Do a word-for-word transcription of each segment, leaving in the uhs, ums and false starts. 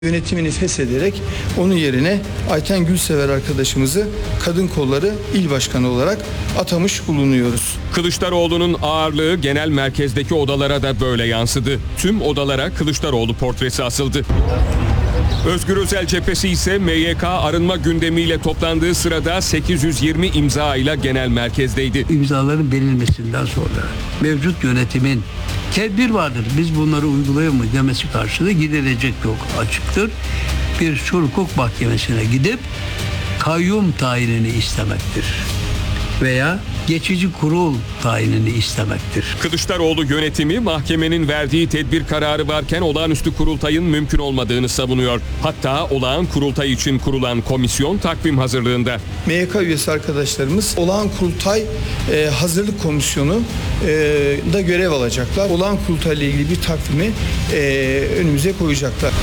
Yönetimini feshederek onun yerine Ayten Gülsever arkadaşımızı Kadın Kolları İl Başkanı olarak atamış bulunuyoruz. Kılıçdaroğlu'nun ağırlığı genel merkezdeki odalara da böyle yansıdı. Tüm odalara Kılıçdaroğlu portresi asıldı. Özgür Özel cephesi ise M Y K arınma gündemiyle toplandığı sırada sekiz yüz yirmi imza ile genel merkezdeydi. İmzaların verilmesinden sonra mevcut yönetimin tedbir vardır, biz bunları uygulayamayız demesi karşılığı gidilecek yok açıktır. Bir hukuk mahkemesine gidip kayyum tayinini istemektir veya geçici kurul tayinini istemektir. Kılıçdaroğlu yönetimi mahkemenin verdiği tedbir kararı varken olağanüstü kurultayın mümkün olmadığını savunuyor. Hatta olağan kurultay için kurulan komisyon takvim hazırlığında. M Y K üyesi arkadaşlarımız olağan kurultay e, hazırlık komisyonu e, da görev alacaklar. Olağan kurultay ile ilgili bir takvimi e, önümüze koyacaklar.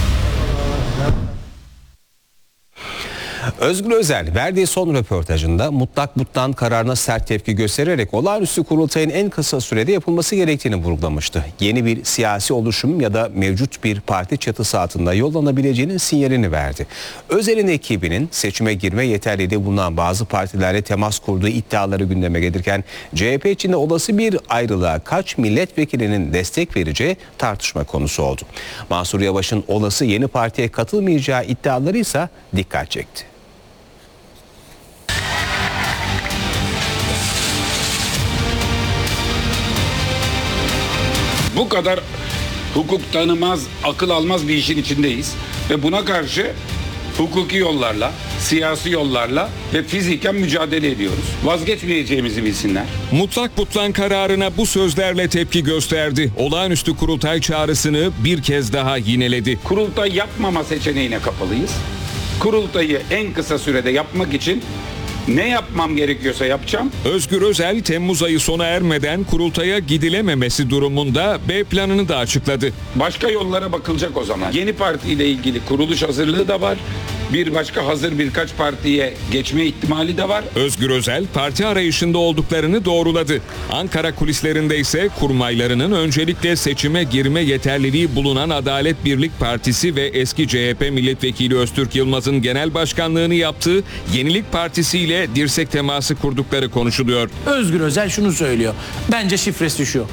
Özgür Özel verdiği son röportajında mutlak butlan kararına sert tepki göstererek olağanüstü kurultayın en kısa sürede yapılması gerektiğini vurgulamıştı. Yeni bir siyasi oluşum ya da mevcut bir parti çatısı altında yollanabileceğinin sinyalini verdi. Özel'in ekibinin seçime girme yeterliliği bulunan bazı partilerle temas kurduğu iddiaları gündeme gelirken C H P içinde olası bir ayrılığa kaç milletvekilinin destek vereceği tartışma konusu oldu. Mansur Yavaş'ın olası yeni partiye katılmayacağı iddiaları ise dikkat çekti. Bu kadar hukuk tanımaz, akıl almaz bir işin içindeyiz. Ve buna karşı hukuki yollarla, siyasi yollarla ve fiziken mücadele ediyoruz. Vazgeçmeyeceğimizi bilsinler. Mutlak butlan kararına bu sözlerle tepki gösterdi. Olağanüstü kurultay çağrısını bir kez daha yineledi. Kurultay yapmama seçeneğine kapalıyız. Kurultayı en kısa sürede yapmak için ne yapmam gerekiyorsa yapacağım. Özgür Özel Temmuz ayı sona ermeden kurultaya gidilememesi durumunda B planını da açıkladı. Başka yollara bakılacak o zaman. Yeni partiyle ilgili kuruluş hazırlığı da var. Bir başka hazır birkaç partiye geçme ihtimali de var. Özgür Özel parti arayışında olduklarını doğruladı. Ankara kulislerinde ise kurmaylarının öncelikle seçime girme yeterliliği bulunan Adalet Birlik Partisi ve eski C H P milletvekili Öztürk Yılmaz'ın genel başkanlığını yaptığı Yenilik Partisi ile dirsek teması kurdukları konuşuluyor. Özgür Özel şunu söylüyor. Bence şifresi şu: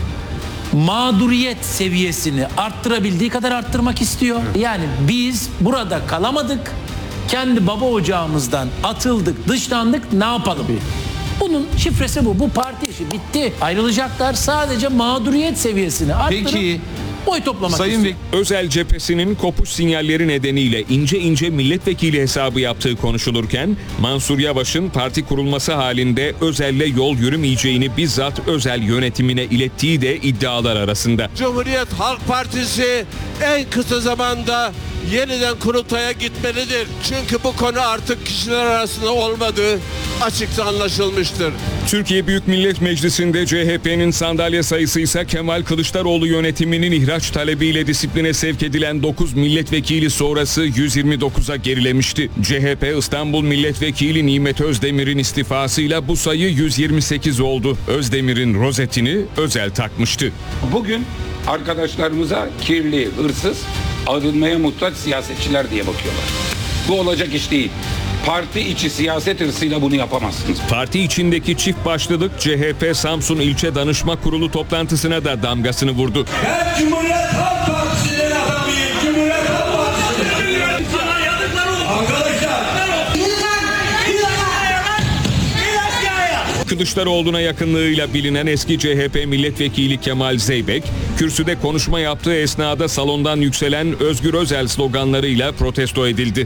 mağduriyet seviyesini arttırabildiği kadar arttırmak istiyor. Yani biz burada kalamadık. Kendi baba ocağımızdan atıldık, dışlandık, ne yapalım? Bunun şifresi bu. Bu parti işi bitti. Ayrılacaklar, sadece mağduriyet seviyesini arttırıp Peki, oy toplamak Sayın istiyor. Özel cephesinin kopuş sinyalleri nedeniyle ince ince milletvekili hesabı yaptığı konuşulurken Mansur Yavaş'ın parti kurulması halinde Özel'le yol yürümeyeceğini bizzat Özel yönetimine ilettiği de iddialar arasında. Cumhuriyet Halk Partisi en kısa zamanda yeniden kurultaya gitmelidir. Çünkü bu konu artık kişiler arasında olmadığı açıkça anlaşılmıştır. Türkiye Büyük Millet Meclisi'nde C H P'nin sandalye sayısı ise Kemal Kılıçdaroğlu yönetiminin ihraç talebiyle disipline sevk edilen dokuz milletvekili sonrası yüz yirmi dokuza gerilemişti. C H P İstanbul Milletvekili Nimet Özdemir'in istifasıyla bu sayı yüz yirmi sekiz oldu. Özdemir'in rozetini Özel takmıştı. Bugün arkadaşlarımıza kirli, hırsız, arınmaya muhtaç siyasetçiler diye bakıyorlar. Bu olacak iş değil. Parti içi siyaset hırsıyla bunu yapamazsınız. Parti içindeki çift başlılık C H P Samsun İlçe Danışma Kurulu toplantısına da damgasını vurdu. Ben Cumhuriyet Halk Partisi'nin adamıyım. Cumhuriyet Halk Partisi'nin. Sana yazıklar olsun. Arkadaşlar. Kılıçdaroğlu'na yakınlığıyla bilinen eski C H P milletvekili Kemal Zeybek, kürsüde konuşma yaptığı esnada salondan yükselen Özgür Özel sloganlarıyla protesto edildi.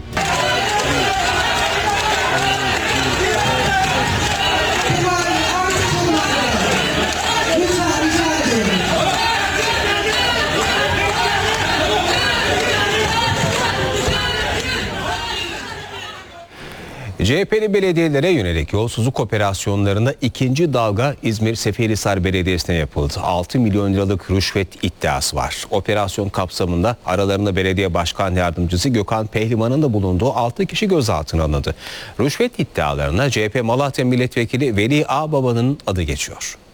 C H P'li belediyelere yönelik yolsuzluk operasyonlarında ikinci dalga İzmir Seferihisar Belediyesi'ne yapıldı. altı milyon liralık rüşvet iddiası var. Operasyon kapsamında aralarında belediye başkan yardımcısı Gökhan Pehlivan'ın da bulunduğu altı kişi gözaltına alındı. Rüşvet iddialarına C H P Malatya Milletvekili Veli Ağbaba'nın adı geçiyor.